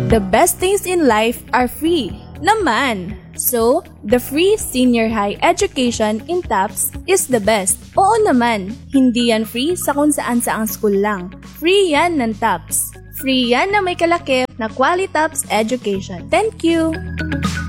The best things in life are free naman. So, the free senior high education in TAPS is the best. Oo naman, hindi yan free sa kung saan-saang school lang. Free yan ng TAPS. Free yan na may kalakip na Quality TAPS education. Thank you!